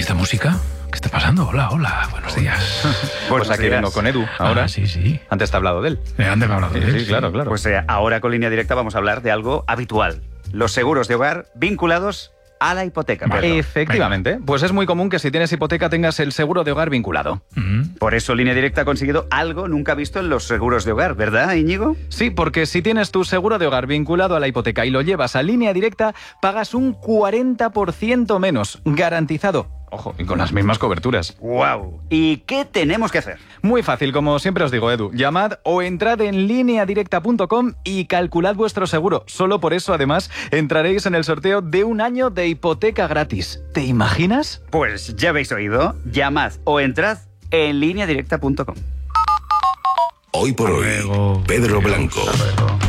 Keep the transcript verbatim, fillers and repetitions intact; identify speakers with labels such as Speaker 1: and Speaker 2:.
Speaker 1: esta música? ¿Qué está pasando? Hola, hola, buenos días.
Speaker 2: Pues aquí vengo con Edu, ahora.
Speaker 1: Ah, sí, sí.
Speaker 2: Antes te he hablado de él.
Speaker 1: Eh, antes me he hablado de
Speaker 2: Sí,
Speaker 1: él.
Speaker 2: sí,
Speaker 1: sí.
Speaker 2: claro, claro.
Speaker 3: Pues eh, ahora con Línea Directa vamos a hablar de algo habitual. Los seguros de hogar vinculados a la hipoteca.
Speaker 1: Vale.
Speaker 3: Pedro.
Speaker 2: Efectivamente. Pues es muy común que si tienes hipoteca tengas el seguro de hogar vinculado.
Speaker 1: Mm.
Speaker 3: Por eso Línea Directa ha conseguido algo nunca visto en los seguros de hogar, ¿verdad, Íñigo?
Speaker 2: Sí, porque si tienes tu seguro de hogar vinculado a la hipoteca y lo llevas a Línea Directa, pagas un cuarenta por ciento menos, garantizado. Ojo, y con las mismas coberturas.
Speaker 3: ¡Guau! ¿Y qué tenemos que hacer?
Speaker 2: Muy fácil, como siempre os digo, Edu. Llamad o entrad en línea directa punto com y calculad vuestro seguro. Solo por eso, además, entraréis en el sorteo de un año de hipoteca gratis. ¿Te imaginas?
Speaker 3: Pues ya habéis oído. Llamad o entrad en línea directa punto com.
Speaker 4: Hoy por hoy,
Speaker 1: Luego,
Speaker 4: Pedro
Speaker 1: adiós.
Speaker 4: Blanco.